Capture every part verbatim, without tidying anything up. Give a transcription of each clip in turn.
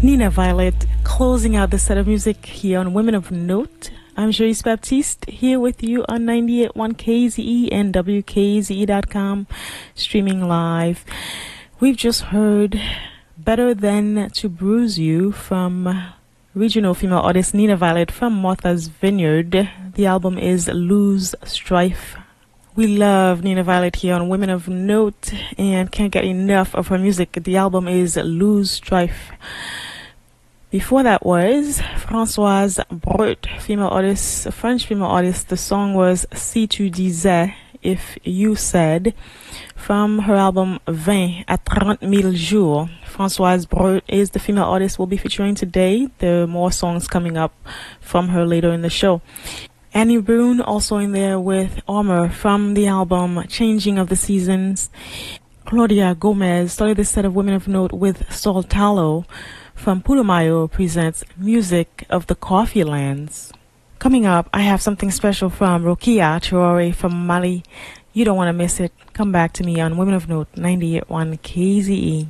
Nina Violet closing out the set of music here on Women of Note. I'm Joyce Baptiste here with you on ninety-eight point one K Z E and W K Z E dot com streaming live. We've just heard Better Than to Bruise You from regional female artist Nina Violet from Martha's Vineyard. The album is Lose Strife. We love Nina Violet here on Women of Note and can't get enough of her music. The album is Lose Strife. Before that was Françoise Brut, female artist, a French female artist. The song was Si tu disais, If You Said, from her album vingt à trente mille jours. Françoise Brut is the female artist we'll be featuring today. There are more songs coming up from her later in the show. Annie Brune also in there with Armor from the album Changing of the Seasons. Claudia Gomez started this set of Women of Note with Soltalo from Putumayo presents Music of the Coffee Lands. Coming up, I have something special from Rokia Traore from Mali. You don't want to miss it. Come back to me on Women of Note ninety-eight point one K Z E.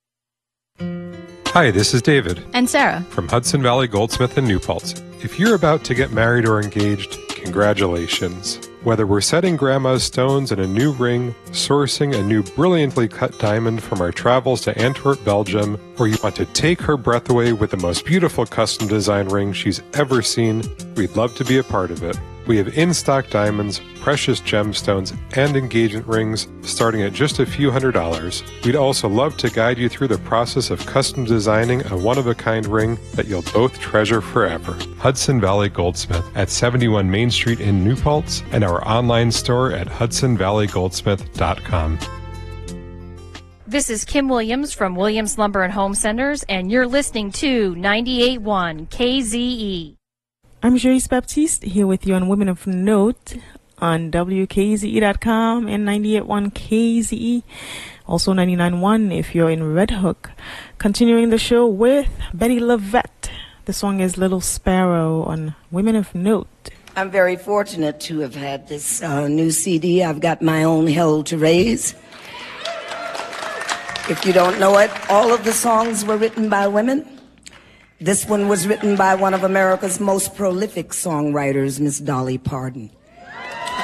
Hi, this is David. And Sarah. From Hudson Valley Goldsmith in New Paltz. If you're about to get married or engaged, congratulations. Whether we're setting grandma's stones in a new ring, sourcing a new brilliantly cut diamond from our travels to Antwerp, Belgium, or you want to take her breath away with the most beautiful custom design ring she's ever seen, we'd love to be a part of it. We have in-stock diamonds, precious gemstones, and engagement rings starting at just a few hundred dollars. We'd also love to guide you through the process of custom designing a one-of-a-kind ring that you'll both treasure forever. Hudson Valley Goldsmith at seventy-one Main Street in New Paltz and our online store at hudson valley goldsmith dot com. This is Kim Williams from Williams Lumber and Home Centers, and you're listening to ninety-eight point one K Z E. I'm Joyce Baptiste here with you on Women of Note on W K Z E dot com and ninety-eight point one K Z E, also ninety-nine point one if you're in Red Hook. Continuing the show with Betty Lavette. The song is Little Sparrow on Women of Note. I'm very fortunate to have had this uh, new C D. I've got my own hell to raise. If you don't know it, all of the songs were written by women. This one was written by one of America's most prolific songwriters, Miss Dolly Parton.